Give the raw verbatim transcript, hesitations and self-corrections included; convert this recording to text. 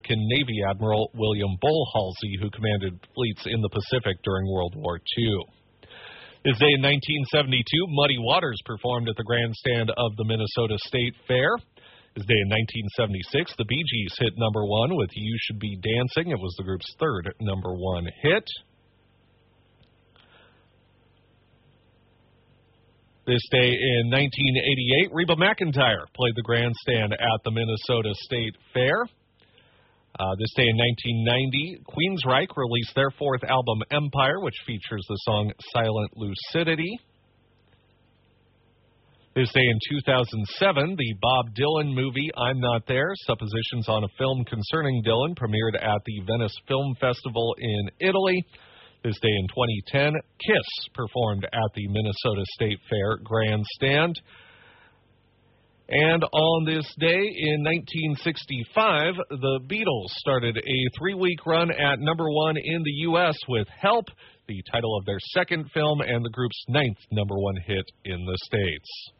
American Navy Admiral William Bull-Halsey, who commanded fleets in the Pacific during World War Two. This day in nineteen seventy-two, Muddy Waters performed at the grandstand of the Minnesota State Fair. This day in nineteen seventy-six, the Bee Gees hit number one with You Should Be Dancing. It was the group's third number one hit. This day in nineteen eighty-eight, Reba McEntire played the grandstand at the Minnesota State Fair. Uh, this day in nineteen ninety, Queensryche released their fourth album, Empire, which features the song Silent Lucidity. This day in two thousand seven, the Bob Dylan movie, I'm Not There, Suppositions on a Film Concerning Dylan, premiered at the Venice Film Festival in Italy. This day in twenty ten, Kiss performed at the Minnesota State Fair grandstand. And on this day in nineteen sixty-five, the Beatles started a three-week run at number one in the U S with Help, the title of their second film and the group's ninth number one hit in the States.